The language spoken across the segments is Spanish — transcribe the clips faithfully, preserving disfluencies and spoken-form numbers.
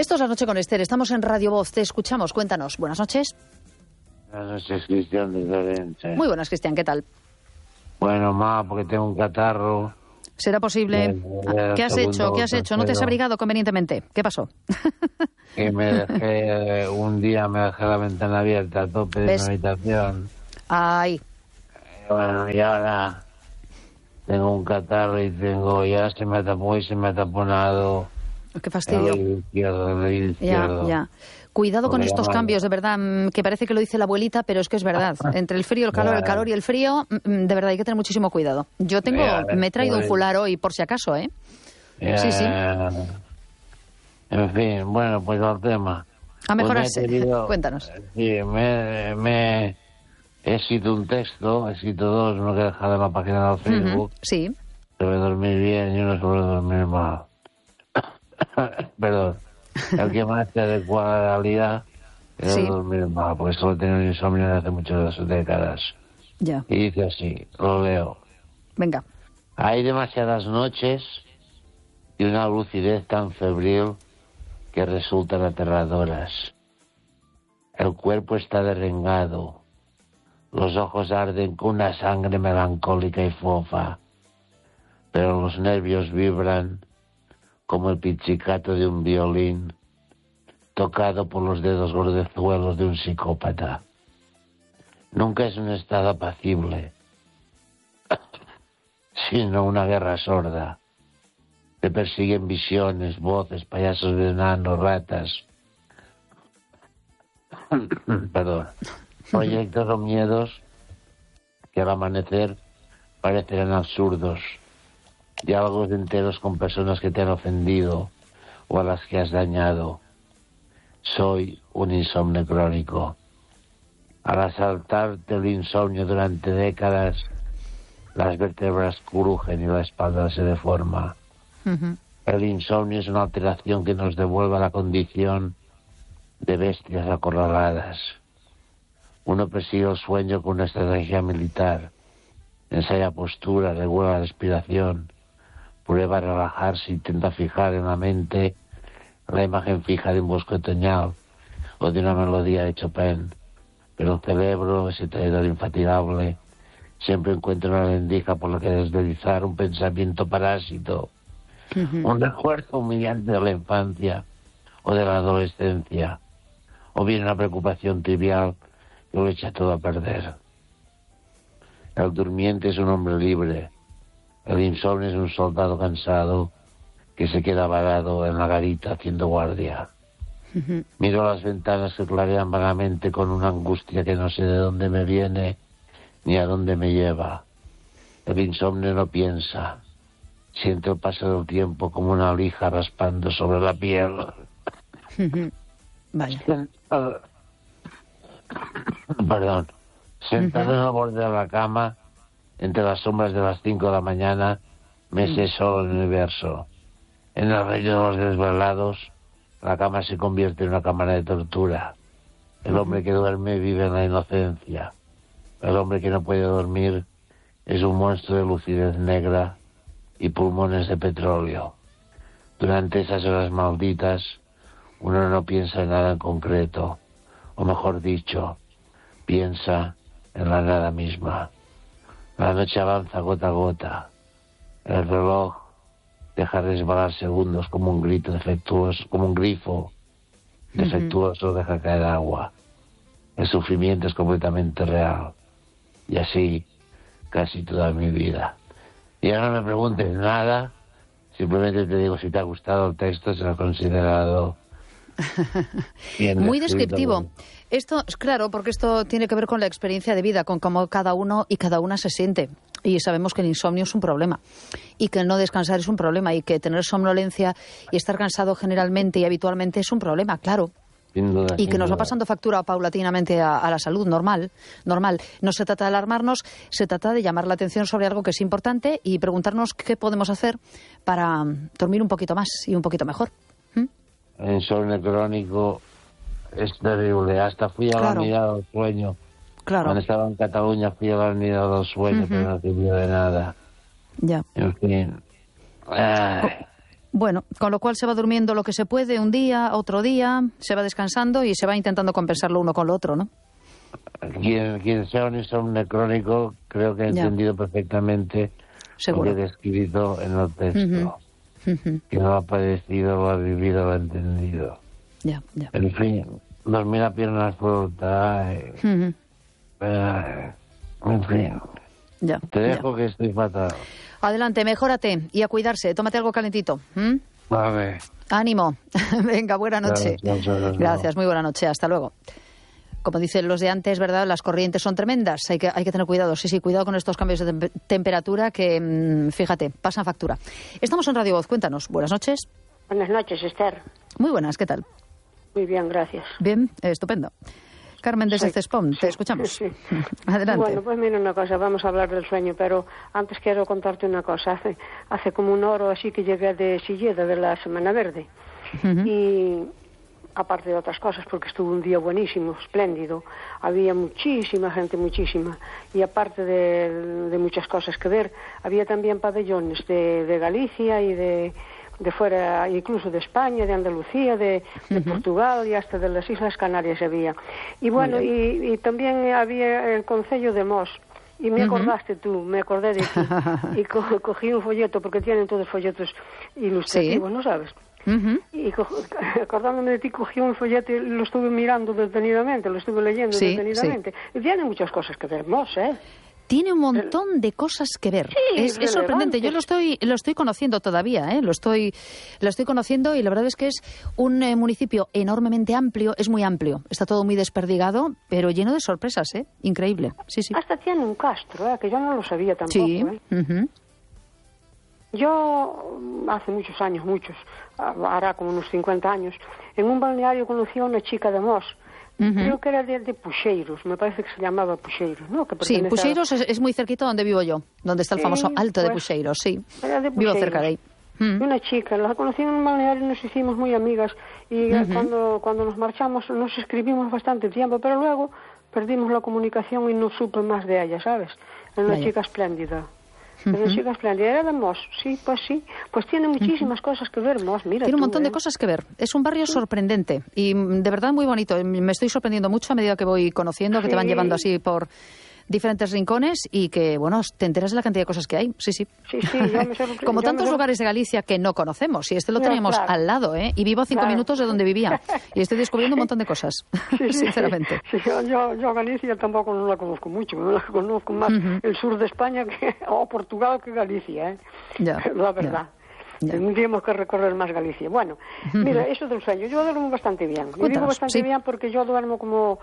Esto es La Noche con Esther. Estamos en Radio Voz. Te escuchamos. Cuéntanos. Buenas noches. Buenas noches, Cristian, desde Orense. Muy buenas, Cristian. ¿Qué tal? Bueno, ma, porque tengo un catarro. ¿Será posible? Ya, ¿Qué has hecho? ¿Qué has hecho? ¿No te has abrigado convenientemente? ¿Qué pasó? Que me dejé, un día me dejé la ventana abierta a tope de ¿Ves? mi habitación. Ay. Y bueno, y ahora tengo un catarro y tengo, ya se me tapó y se me ha taponado. Qué El fastidio. oído izquierdo, el oído Ya, izquierdo. ya. Cuidado con Porque estos ya, cambios, de verdad, mm, que parece que lo dice la abuelita, pero es que es verdad. Entre el frío, el calor, Ya. el calor y el frío, mm, de verdad hay que tener muchísimo cuidado. Yo tengo, Ya, me he traído un pues. fular hoy, por si acaso, ¿eh? Ya, Sí, sí. En fin, bueno, pues al tema. A Pues me he mejorarse. querido- Cuéntanos. Sí, me, me he escrito un texto, he escrito dos, uno que he dejado en la página de Facebook, Ujú, sí. sobre dormir bien y uno sobre dormir mal. Perdón. El que más se adecua a la realidad es Sí. dormir mal, porque solo he tenido insomnio desde hace muchas décadas. Ya. Y dice así, lo leo. Venga. Hay demasiadas noches y una lucidez tan febril que resultan aterradoras. El cuerpo está derrengado, los ojos arden con una sangre melancólica y fofa, pero los nervios vibran como el pizzicato de un violín tocado por los dedos gordezuelos de un psicópata. Nunca es un estado apacible, sino una guerra sorda. Te persiguen visiones, voces, payasos de enanos, ratas. Perdón. Proyectos o miedos que al amanecer parecerán absurdos. Diálogos enteros con personas que te han ofendido o a las que has dañado. Soy un insomnio crónico. Al asaltarte el insomnio durante décadas, las vértebras crujen y la espalda se deforma. Ujú. El insomnio es una alteración que nos devuelve a la condición de bestias acorraladas. Uno persigue el sueño con una estrategia militar. Ensaya postura, regula la respiración, prueba a relajarse, intenta fijar en la mente la imagen fija de un bosque otoñal o de una melodía de Chopin. Pero el cerebro, ese traidor infatigable, siempre encuentra una rendija por la que deslizar un pensamiento parásito, Ujú. un recuerdo humillante de la infancia o de la adolescencia, o bien una preocupación trivial que lo echa todo a perder. El durmiente es un hombre libre, el insomnio es un soldado cansado que se queda varado en la garita haciendo guardia. Ujú. Miro las ventanas que clarean vagamente con una angustia que no sé de dónde me viene ni a dónde me lleva. El insomnio no piensa. Siente el paso del tiempo como una lija raspando sobre la piel. Ujú. Vaya. Sentado- Perdón. Sentado en el borde de la cama, entre las sombras de las cinco de la mañana, me sé solo el universo. En el reino de los desvelados, la cama se convierte en una cámara de tortura. El hombre que duerme vive en la inocencia. El hombre que no puede dormir es un monstruo de lucidez negra y pulmones de petróleo. Durante esas horas malditas, uno no piensa en nada en concreto, o mejor dicho, piensa en la nada misma. La noche avanza gota a gota. El reloj deja resbalar segundos como un grito defectuoso, como un grifo defectuoso deja caer agua. El sufrimiento es completamente real. Y así, casi toda mi vida. Y ahora no me preguntes nada, simplemente te digo si te ha gustado el texto, se lo he considerado bien Muy descrito. descriptivo. Esto es claro, porque esto tiene que ver con la experiencia de vida, con cómo cada uno y cada una se siente. Y sabemos que el insomnio es un problema, y que el no descansar es un problema, y que tener somnolencia y estar cansado generalmente y habitualmente es un problema, claro. Sin duda, Y sin que nos va duda. pasando factura paulatinamente a, a la salud normal, normal. No se trata de alarmarnos, se trata de llamar la atención sobre algo que es importante y preguntarnos qué podemos hacer para mm, dormir un poquito más y un poquito mejor. ¿Mm? El insomnio crónico es terrible. Hasta fui a Claro. la mirada del sueño. Claro, Cuando estaba en Cataluña fui a la mirada del sueño, Ujú. pero no sirvió de nada. ya. En fin. Ay, Bueno, con lo cual se va durmiendo lo que se puede un día, otro día, se va descansando y se va intentando compensarlo uno con lo otro, ¿no? Quien, quien sea un insomnio crónico, creo que ha entendido ya. perfectamente Seguro. lo que he descrito en el texto. Uh-huh. Uh-huh. Que lo ha padecido, lo ha vivido, lo ha entendido. Ya, ya. En fin, dormir a piernas sueltas. Eh, uh-huh. eh, en fin. Ya, Te dejo ya. que estoy fatal. Adelante, mejórate y a cuidarse. Tómate algo calentito. ¿Mm? Vale. Ánimo. Venga, buena noche. Gracias, gracias, Gracias, muy buena noche. Hasta luego. Como dicen los de antes, ¿verdad? Las corrientes son tremendas. Hay que, hay que tener cuidado. Sí, sí, cuidado con estos cambios de tem- temperatura que, mmm, fíjate, pasan factura. Estamos en Radio Voz. Cuéntanos. Buenas noches. Buenas noches, Esther. Muy buenas. ¿Qué tal? Muy bien, gracias. Bien, eh, estupendo. Carmen desde Sí, Cespón, sí, te escuchamos. sí. Adelante. Bueno, pues mira una cosa, vamos a hablar del sueño, pero antes quiero contarte una cosa. Hace, hace como una hora o así que llegué de Silleda, de la Semana Verde, Uh-huh. y aparte de otras cosas, porque estuvo un día buenísimo, espléndido, había muchísima gente, muchísima, y aparte de, de muchas cosas que ver, había también pabellones de, de Galicia y de... de fuera, incluso de España, de Andalucía, de, de uh-huh. Portugal y hasta de las Islas Canarias había. Y bueno, y, y también había el Concello de Mos. Y me uh-huh. acordaste tú, me acordé de ti. Y co- cogí un folleto, porque tienen todos folletos ilustrativos, sí. ¿no sabes? Uh-huh. Y co- acordándome de ti, cogí un folleto y lo estuve mirando detenidamente, lo estuve leyendo sí, detenidamente. Sí. Y tiene muchas cosas que ver, Mos, ¿eh? Tiene un montón de cosas que ver. Sí, es, es sorprendente. Yo lo estoy lo estoy conociendo todavía, ¿eh? Lo estoy lo estoy conociendo y la verdad es que es un eh, municipio enormemente amplio, es muy amplio. Está todo muy desperdigado, pero lleno de sorpresas, ¿eh? Increíble. Sí, sí. Hasta tiene un castro, ¿eh? Que yo no lo sabía tampoco, sí. ¿eh? Uh-huh. Yo, hace muchos años, muchos, hará como unos cincuenta años, en un balneario conocí a una chica de Mos. Uh-huh. Creo que era de, de Puxeiros, me parece que se llamaba Puxeiros, ¿no? Que sí, Puxeiros a... es, es muy cerquita donde vivo yo, donde está el famoso sí, Alto pues, de Puxeiros, sí. Era de Puxeiros. Vivo cerca de ahí. Mm. Una chica, la conocí en un balneario y nos hicimos muy amigas. Y uh-huh. cuando, cuando nos marchamos nos escribimos bastante tiempo, pero luego perdimos la comunicación y no supe más de ella, ¿sabes? Era una Vaya. chica espléndida. Era una chica espléndida. Era de Mos, sí, pues sí. Pues tiene muchísimas uh-huh. cosas que ver, Mos, mira. Tiene un tú, montón ¿eh? de cosas que ver. Es un barrio sorprendente y de verdad muy bonito. Me estoy sorprendiendo mucho a medida que voy conociendo, que sí. te van llevando así por diferentes rincones y que, bueno, te enteras de la cantidad de cosas que hay. Sí, sí. sí, sí yo me sorpre- Como yo tantos me sor- lugares de Galicia que no conocemos. Y este lo no, teníamos claro. al lado, ¿eh? Y vivo a cinco claro. minutos de donde vivía. Y estoy descubriendo un montón de cosas, sí, sí, sinceramente. Sí, sí. Yo, yo, yo Galicia tampoco no la conozco mucho. No la conozco más uh-huh. el sur de España que, o Portugal que Galicia, ¿eh? Ya, la verdad. Ya. Tendríamos que recorrer más Galicia. Bueno, uh-huh. mira, eso del sueño. Yo duermo bastante bien. Yo digo bastante sí. bien porque yo duermo como...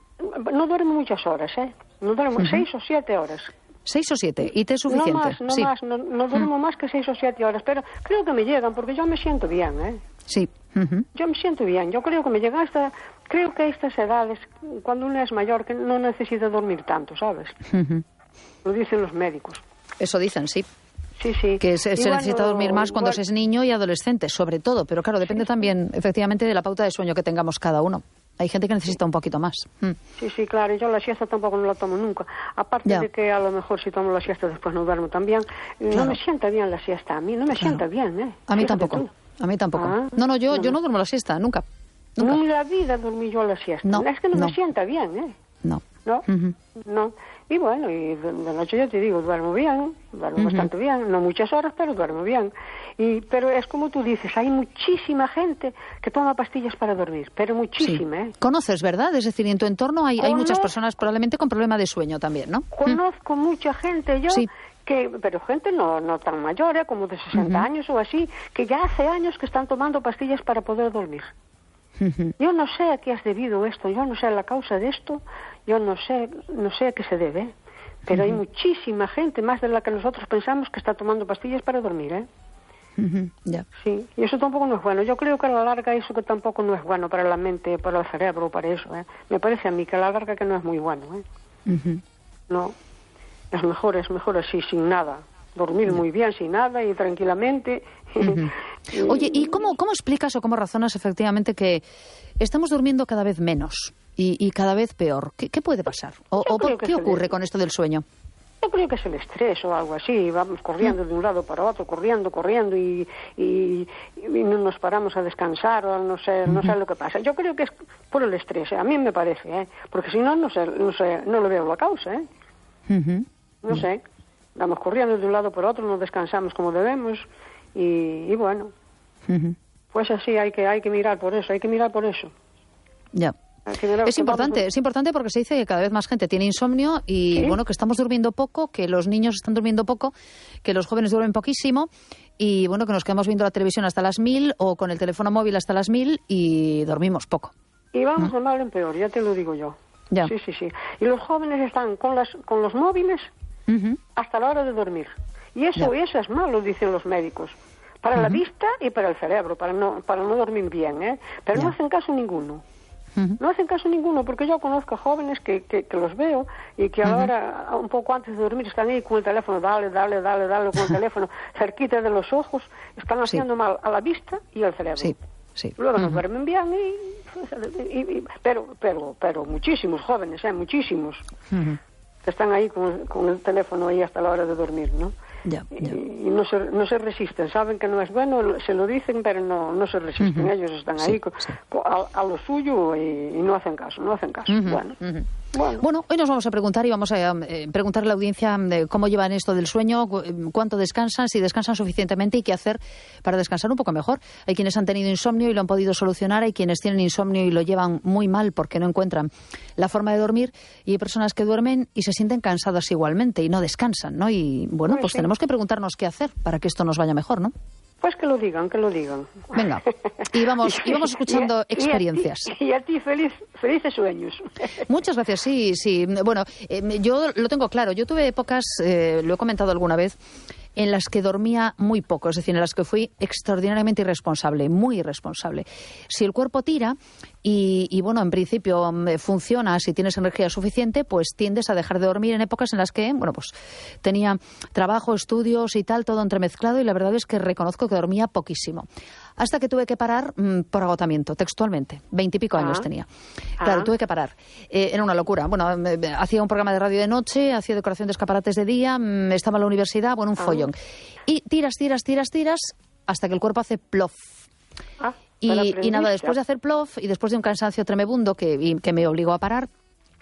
No duermo muchas horas, ¿eh? No duermo uh-huh. seis o siete horas. Seis o siete, y te es suficiente. No más, no sí. más, no, no duermo uh-huh. más que seis o siete horas, pero creo que me llegan porque yo me siento bien, ¿eh? Sí. Uh-huh. Yo me siento bien, yo creo que me llegan hasta... Creo que a estas edades, cuando uno es mayor, que no necesita dormir tanto, ¿sabes? Uh-huh. Lo dicen los médicos. Eso dicen, sí. Sí, sí. Que se, se bueno, necesita dormir más cuando bueno, se es niño y adolescente, sobre todo. Pero claro, depende sí, también, efectivamente, de la pauta de sueño que tengamos cada uno. Hay gente que necesita un poquito más. Mm. Sí, sí, claro. Yo la siesta tampoco no la tomo nunca. Aparte ya. de que a lo mejor si tomo la siesta después no duermo también. Claro. No me sienta bien la siesta. A mí no me claro. sienta bien, ¿eh? A mí Fíjate tampoco. Tú. A mí tampoco. Ah, no, no, yo no. yo no duermo la siesta, nunca. nunca. Ni en la vida dormí yo la siesta. No, es que no, no me sienta bien, ¿eh? No. ¿No? Uh-huh. No. Y bueno, y de, de noche ya te digo, duermo bien, duermo uh-huh. bastante bien, no muchas horas, pero duermo bien. Y pero es como tú dices, hay muchísima gente que toma pastillas para dormir, pero muchísima, sí. ¿eh? Conoces, ¿verdad? Es decir, en tu entorno hay, hay muchas personas probablemente con problema de sueño también, ¿no? Conozco mm. mucha gente, yo... Sí. Que, pero gente no, no tan mayor, ¿eh? Como de sesenta uh-huh. años o así, que ya hace años que están tomando pastillas para poder dormir. Uh-huh. Yo no sé a qué has debido esto, yo no sé la causa de esto, yo no sé, no sé a qué se debe, pero uh-huh. hay muchísima gente, más de la que nosotros pensamos, que está tomando pastillas para dormir, ¿eh? Uh-huh. Yeah. Sí, y eso tampoco no es bueno. Yo creo que a la larga eso que tampoco no es bueno para la mente, para el cerebro, para eso, ¿eh? Me parece a mí que a la larga que no es muy bueno, ¿eh? Uh-huh. No, es mejor, es mejor así, sin nada. Dormir muy bien, sin nada y tranquilamente. Uh-huh. y... Oye, ¿y cómo, cómo explicas o cómo razonas efectivamente que estamos durmiendo cada vez menos y, y cada vez peor? ¿Qué, qué puede pasar? ¿O, o qué ocurre debe. con esto del sueño? Yo creo que es el estrés o algo así, vamos corriendo de un lado para otro, corriendo, corriendo y, y, y no nos paramos a descansar o no sé, no sé lo que pasa. Yo creo que es por el estrés, ¿eh? A mí me parece, ¿eh? Porque si no, no sé, no sé, no le veo la causa, ¿eh? Uh-huh. No sé, vamos corriendo de un lado para otro, no descansamos como debemos y, y bueno, uh-huh. Pues así hay que, hay que mirar por eso, hay que mirar por eso. Ya. Es importante, es importante porque se dice que cada vez más gente tiene insomnio y ¿sí? Bueno, que estamos durmiendo poco, que los niños están durmiendo poco, que los jóvenes duermen poquísimo y bueno, que nos quedamos viendo la televisión hasta las mil o con el teléfono móvil hasta las mil y dormimos poco. Y vamos ¿Mm? de mal en peor, ya te lo digo yo. Ya. Sí, sí, sí. Y los jóvenes están con las con los móviles uh-huh. hasta la hora de dormir. Y eso, y eso es malo, dicen los médicos. Para uh-huh. la vista y para el cerebro, para no para no dormir bien, ¿eh? Pero ya. No hacen caso ninguno. Uh-huh. No hacen caso ninguno, porque yo conozco jóvenes que, que, que los veo y que ahora, uh-huh. un poco antes de dormir, están ahí con el teléfono, dale, dale, dale, dale, con el teléfono cerquita de los ojos, están haciendo sí. mal a la vista y al cerebro. Sí, sí. Luego uh-huh. no duermen bien, y, y, y, pero, pero, pero muchísimos jóvenes, ¿eh? Muchísimos, uh-huh. que están ahí con, con el teléfono ahí hasta la hora de dormir, ¿no? Ya, ya. Y, y no se no se resisten, saben que no es bueno, se lo dicen, pero no no se resisten. Uh-huh. Ellos están ahí sí, co, sí. Co, a, a lo suyo y, y no hacen caso, no hacen caso. Uh-huh. Bueno. Uh-huh. Bueno. Bueno, hoy nos vamos a preguntar y vamos a eh, preguntar a la audiencia de cómo llevan esto del sueño, cuánto descansan, si descansan suficientemente y qué hacer para descansar un poco mejor. Hay quienes han tenido insomnio y lo han podido solucionar, hay quienes tienen insomnio y lo llevan muy mal porque no encuentran la forma de dormir y hay personas que duermen y se sienten cansadas igualmente y no descansan, ¿no? Y bueno, pues, pues sí. tenemos que preguntarnos qué hacer para que esto nos vaya mejor, ¿no? Pues que lo digan, que lo digan. Venga, y vamos, y vamos escuchando y a, experiencias. Y a ti, y a ti feliz, felices sueños. Muchas gracias, sí, sí. Bueno, eh, yo lo tengo claro. Yo tuve épocas, eh, lo he comentado alguna vez, en las que dormía muy poco, es decir, en las que fui extraordinariamente irresponsable, muy irresponsable. Si el cuerpo tira y, y bueno, en principio funciona, si tienes energía suficiente, pues tiendes a dejar de dormir en épocas en las que, bueno, pues tenía trabajo, estudios y tal, todo entremezclado y la verdad es que reconozco que dormía poquísimo. Hasta que tuve que parar mmm, por agotamiento, textualmente. Veintipico ah. años tenía. Claro, ah. tuve que parar. Eh, era una locura. Bueno, me, me, hacía un programa de radio de noche, hacía decoración de escaparates de día, me, estaba en la universidad, bueno, un ah. follón. Y tiras, tiras, tiras, tiras, hasta que el cuerpo hace plof. Ah, y, y nada, después de hacer plof y después de un cansancio tremebundo que, y, que me obligó a parar,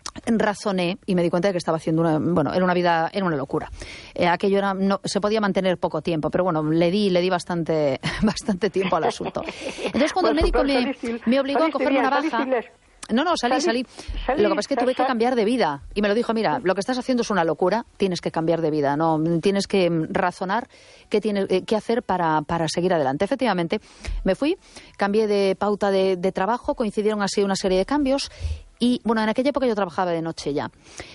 razoné y me di cuenta de que estaba haciendo una, bueno, era una vida, era una locura. Eh, aquello era, no, se podía mantener poco tiempo, pero bueno, le di, le di bastante, bastante tiempo al asunto. Entonces cuando bueno, el médico me, saliste, me obligó a coger bien, una baja. No, no, salí, salí. salí. Lo que pasa es que tuve que cambiar de vida. Y me lo dijo, mira, lo que estás haciendo es una locura, tienes que cambiar de vida, no, tienes que razonar qué tienes qué hacer para, para seguir adelante. Efectivamente, me fui, cambié de pauta de, de trabajo, coincidieron así una serie de cambios. Y, bueno, en aquella época yo trabajaba de noche ya.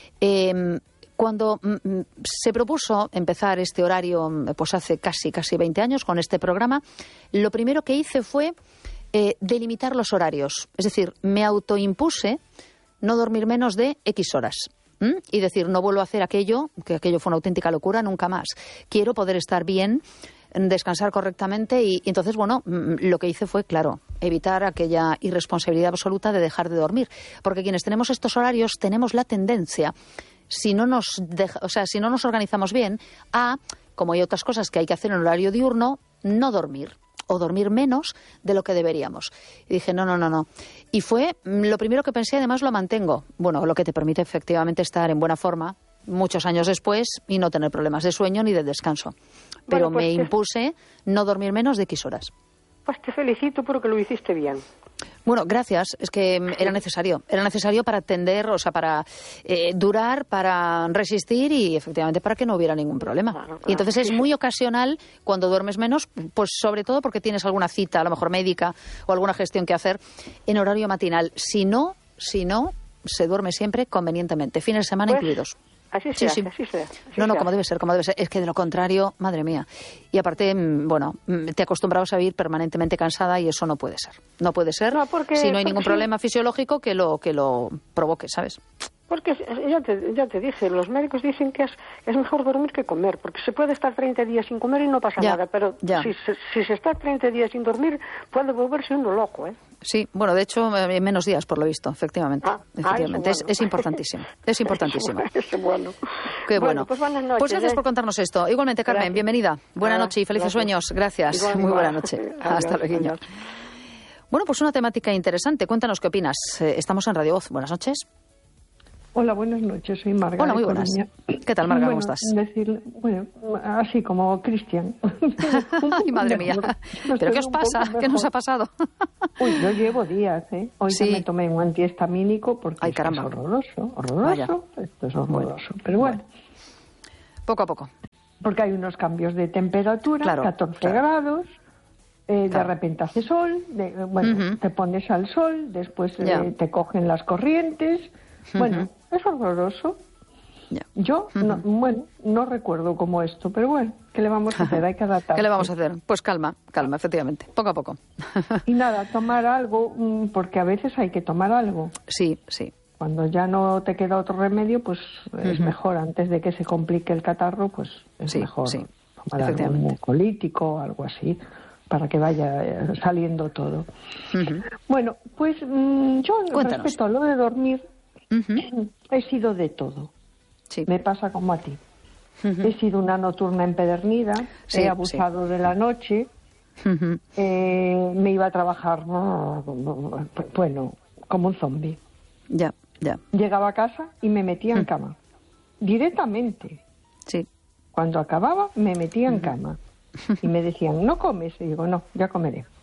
Eh, cuando mm, se propuso empezar este horario, pues hace casi, casi veinte años, con este programa, lo primero que hice fue eh, delimitar los horarios. Es decir, me autoimpuse no dormir menos de X horas. ¿Mm? Y decir, no vuelvo a hacer aquello, que aquello fue una auténtica locura, nunca más. Quiero poder estar bien, descansar correctamente y, y entonces, bueno, lo que hice fue, claro, evitar aquella irresponsabilidad absoluta de dejar de dormir. Porque quienes tenemos estos horarios tenemos la tendencia, si no nos deja, o sea, si no nos organizamos bien, a, como hay otras cosas que hay que hacer en horario diurno, no dormir o dormir menos de lo que deberíamos. Y dije, no, no, no, no. Y fue lo primero que pensé, además lo mantengo. Bueno, lo que te permite efectivamente estar en buena forma muchos años después y no tener problemas de sueño ni de descanso. Pero bueno, pues me te... impuse no dormir menos de X horas. Pues te felicito porque lo hiciste bien. Bueno, gracias. Es que era necesario. Era necesario para atender, o sea, para eh, durar, para resistir y efectivamente para que no hubiera ningún problema. Claro, claro. Y entonces es muy ocasional cuando duermes menos, pues sobre todo porque tienes alguna cita, a lo mejor médica o alguna gestión que hacer en horario matinal. Si no, si no, se duerme siempre convenientemente, fines de semana pues... incluidos. Así se sí, hace, sí. así se hace. No, no, como debe ser, como debe ser. Es que de lo contrario, madre mía. Y aparte, bueno, te acostumbrabas a vivir permanentemente cansada y eso no puede ser. No puede ser no, porque, si no hay ningún sí. problema fisiológico que lo que lo provoque, ¿sabes? Porque ya te, ya te dije, los médicos dicen que es, es mejor dormir que comer, porque se puede estar treinta días sin comer y no pasa ya, nada, pero si, si se está treinta días sin dormir, puede volverse uno loco, ¿eh? Sí, bueno, de hecho, en menos días, por lo visto, efectivamente. Ah, efectivamente. ah, es, bueno. es importantísimo, es importantísimo. Es bueno. Qué bueno. bueno pues, buenas noches, pues gracias ¿eh? por contarnos esto. Igualmente, Carmen, Gracias. bienvenida. Buena Ah, noche y felices gracias. sueños. Gracias. Igual, Muy igual. buena noche. Adiós, Hasta luego. adiós. Bueno, pues una temática interesante. Cuéntanos qué opinas. Eh, estamos en Radio Voz. Buenas noches. Hola, buenas noches, soy Marga. Hola, muy de buenas. Coruña. ¿Qué tal, Marga? Bueno, ¿Cómo estás? Decirle, bueno, así como Cristian. Ay, madre mía. ¿Pero qué os pasa? ¿Qué nos ha pasado? Uy, yo llevo días, ¿eh? Hoy Sí. me tomé un antihistamínico porque Ay, es, que es caramba. horroroso, horroroso. Vaya. Esto es horroroso. Pero bueno, Poco a poco. porque hay unos cambios de temperatura, Claro, catorce claro. grados. Eh, Claro. De repente hace sol, de- bueno, Ujú. te pones al sol, después eh, Ya. te cogen las corrientes. Bueno, Ujú. es horroroso. Ya. Yo, no, bueno, no recuerdo como esto, pero bueno, ¿qué le vamos a hacer? Hay que adaptarse. ¿Qué le vamos a hacer? Pues calma, calma, efectivamente. Poco a poco. Y nada, tomar algo, mm, porque a veces hay que tomar algo. Sí, sí. Cuando ya no te queda otro remedio, pues es Ujú. mejor, antes de que se complique el catarro, pues es Sí, mejor sí, tomar algo efectivamente. mucolítico, algo así, para que vaya eh, saliendo todo. Ujú. Bueno, pues mm, yo Cuéntanos. respecto a lo de dormir, Ujú. he sido de todo. Sí. Me pasa como a ti. Ujú. He sido una nocturna empedernida, Sí, he abusado de la noche, Ujú. eh, me iba a trabajar, bueno, como un zombi. Ya, ya. Llegaba a casa y me metía en cama. Directamente. Sí. Cuando acababa, me metía en cama. Y me decían, ¿no comes? Y digo, no, ya comeré.